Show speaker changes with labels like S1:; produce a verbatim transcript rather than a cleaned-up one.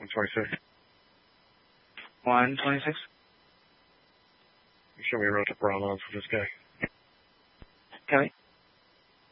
S1: one twenty-six.
S2: one twenty-six?
S1: You show me a road to Brahmas with this guy.
S2: Kelly?